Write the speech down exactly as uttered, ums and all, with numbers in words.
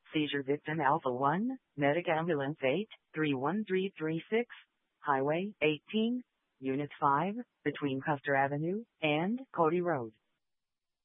Seizure victim Alpha one, Medic Ambulance eight, three one three three six, Highway eighteen, Unit five, between Custer Avenue and Cody Road.